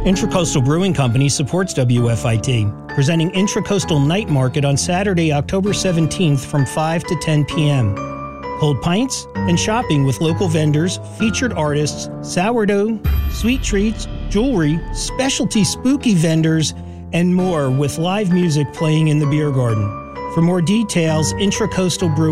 Intracoastal Brewing Company supports WFIT, presenting Intracoastal Night Market on Saturday, October 17th from 5 to 10 p.m. Cold pints and shopping with local vendors, featured artists, sourdough, sweet treats, jewelry, specialty spooky vendors, and more with live music playing in the beer garden. For more details, Intracoastal Brewing